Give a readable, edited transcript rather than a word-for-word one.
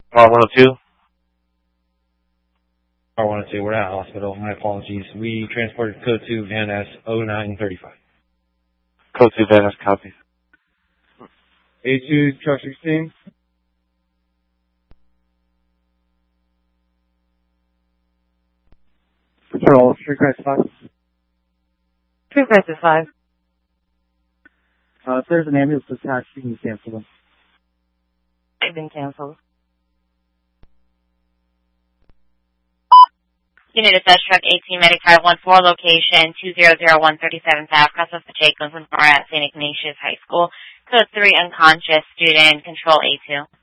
R102? R102, we're at hospital. My apologies. We transported code 2 Van S 0935. Code 2 Van S, copy. A2, truck 16. Patrol, Street Crisis 5. Street Crisis 5. If there's an ambulance attached, you can cancel them. They've been canceled. Unit Dispatch Truck 18 Medic 514, location 2001 37th Ave, cross of Pacheco, at St. Ignatius High School. Code 3, unconscious student, control A2.